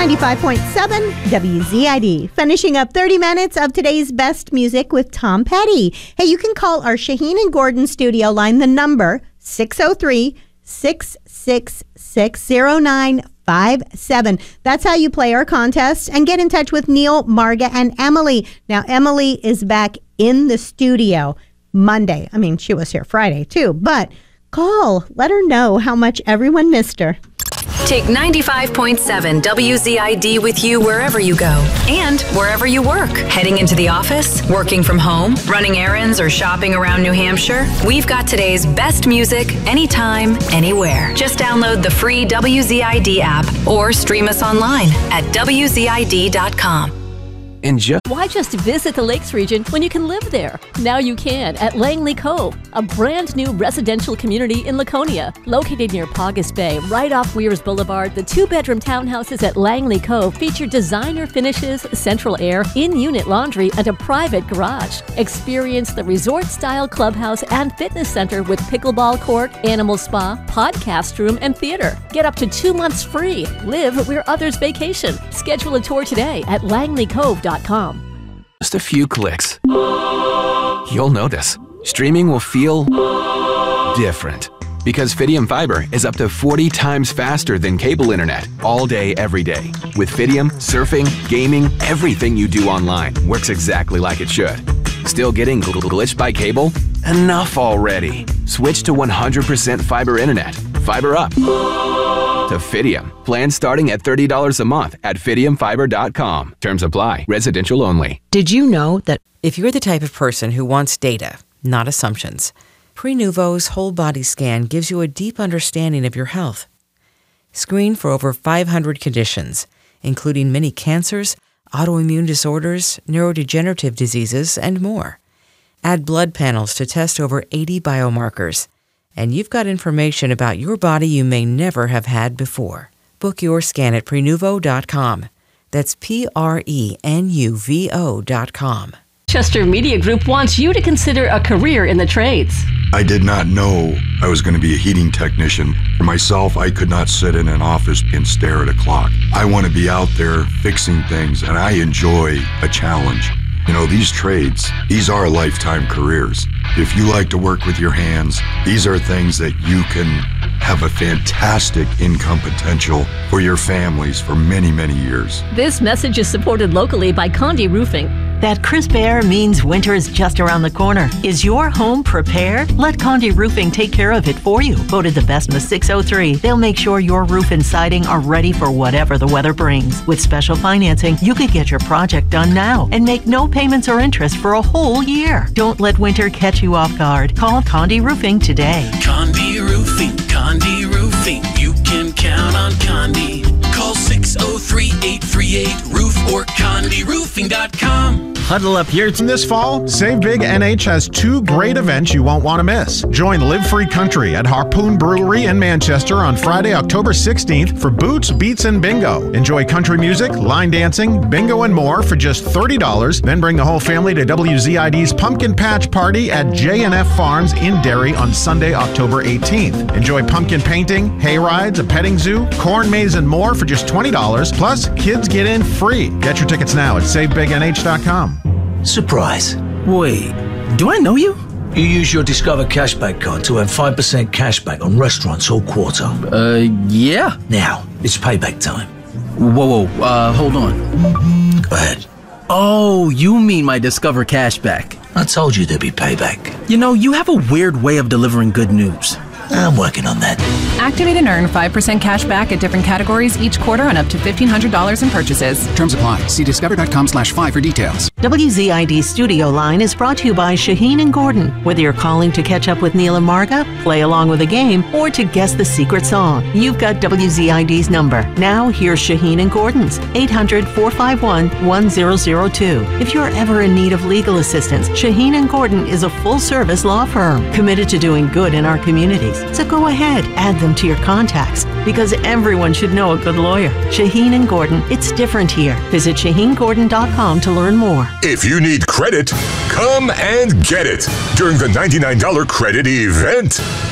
95.7 WZID. Finishing up 30 minutes of today's best music with Tom Petty. Hey, you can call our Shaheen and Gordon studio line, the number 603-666-0957. That's how you play our contest and get in touch with Neil, Marga, and Emily. Now, Emily is back in the studio Monday. I mean, she was here Friday too, but call. Let her know how much everyone missed her. Take 95.7 WZID with you wherever you go and wherever you work. Heading into the office, working from home, running errands, or shopping around New Hampshire, we've got today's best music anytime, anywhere. Just download the free WZID app or stream us online at WZID.com. Why just visit the Lakes region when you can live there? Now you can at Langley Cove, a brand new residential community in Laconia. Located near Paugus Bay, right off Weirs Boulevard, the 2-bedroom townhouses at Langley Cove feature designer finishes, central air, in-unit laundry, and a private garage. Experience the resort-style clubhouse and fitness center with pickleball court, animal spa, podcast room, and theater. Get up to 2 months free. Live where others vacation. Schedule a tour today at langleycove.com. Just a few clicks. You'll notice. Streaming will feel different. Because Fidium Fiber is up to 40 times faster than cable internet all day, every day. With Fidium, surfing, gaming, everything you do online works exactly like it should. Still getting glitched by cable? Enough already. Switch to 100% fiber internet. Fiber up. To Fidium. Plans starting at $30 a month at FidiumFiber.com. Terms apply. Residential only. Did you know that if you're the type of person who wants data, not assumptions, Prenuvo's whole body scan gives you a deep understanding of your health. Screen for over 500 conditions, including many cancers, autoimmune disorders, neurodegenerative diseases, and more. Add blood panels to test over 80 biomarkers. And you've got information about your body you may never have had before. Book your scan at Prenuvo.com. That's Prenuvo.com. Chester Media Group wants you to consider a career in the trades. I did not know I was going to be a heating technician. For myself, I could not sit in an office and stare at a clock. I want to be out there fixing things, and I enjoy a challenge. You know, these trades, these are lifetime careers. If you like to work with your hands, these are things that you can have a fantastic income potential for your families for many, many years. This message is supported locally by Condé Roofing. That crisp air means winter is just around the corner. Is your home prepared? Let Condé Roofing take care of it for you. Voted the best in the 603. They'll make sure your roof and siding are ready for whatever the weather brings. With special financing, you could get your project done now and make no payments or interest for a whole year. Don't let winter catch you off guard. Call Condé Roofing today. Condé Roofing, Condé Roofing. You can count on Condé. Call 603-838-ROOF or CondéRoofing.com. Huddle up here. This fall, Save Big NH has 2 great events you won't want to miss. Join Live Free Country at Harpoon Brewery in Manchester on Friday, October 16th for Boots, Beats, and Bingo. Enjoy country music, line dancing, bingo, and more for just $30. Then bring the whole family to WZID's Pumpkin Patch Party at J&F Farms in Derry on Sunday, October 18th. Enjoy pumpkin painting, hay rides, a petting zoo, corn maze, and more for just $20. Plus, kids get in free. Get your tickets now at SaveBigNH.com. Surprise. Wait, do I know you? You use your Discover Cashback card to earn 5% cashback on restaurants all quarter. Yeah. Now, it's payback time. Whoa, hold on. Go ahead. Oh, you mean my Discover Cashback. I told you there'd be payback. You know, you have a weird way of delivering good news. I'm working on that. Activate and earn 5% cash back at different categories each quarter on up to $1,500 in purchases. Terms apply. See discover.com/5 for details. WZID Studio Line is brought to you by Shaheen and Gordon. Whether you're calling to catch up with Neil and Marga, play along with a game, or to guess the secret song, you've got WZID's number. Now here's Shaheen and Gordon's 800-451-1002. If you're ever in need of legal assistance, Shaheen and Gordon is a full-service law firm committed to doing good in our communities. So go ahead, add them to your contacts, because everyone should know a good lawyer. Shaheen and Gordon, it's different here. Visit ShaheenGordon.com to learn more. If you need credit, come and get it during the $99 credit event.